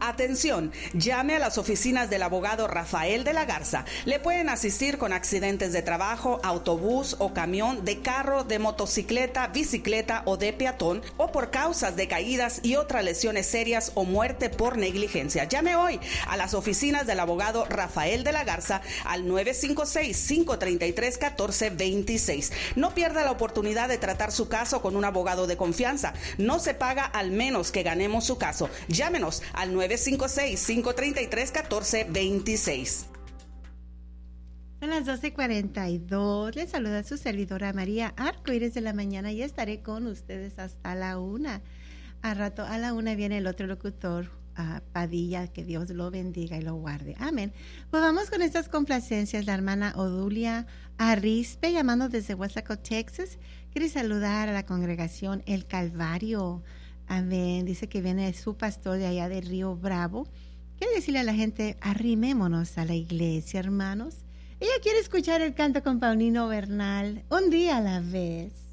Atención, llame a las oficinas del abogado Rafael de la Garza. Le pueden asistir con accidentes de trabajo, autobús o camión, de carro, de motocicleta, bicicleta o de peatón, o por causas de caídas y otras lesiones serias o muerte por negligencia. Llame hoy a las oficinas del abogado Rafael de la Garza al 956-533-1426. No pierda la oportunidad de tratar su caso con un abogado de confianza. No se paga al menos que ganemos su caso. Llámenos al 956-533-1426. Son las 12:42. Les saluda su servidora María Arcoíris de la Mañana y estaré con ustedes hasta la 1. A rato a la 1 viene el otro locutor, Padilla, que Dios lo bendiga y lo guarde. Amén. Pues vamos con estas complacencias. La hermana Odulia Arrispe, llamando desde Westlaco, Texas, quiere saludar a la congregación El Calvario. Amén. Dice que viene su pastor de allá de Río Bravo. Quiere decirle a la gente, arrimémonos a la iglesia, hermanos. Ella quiere escuchar el canto con Paulino Bernal, Un día a la vez.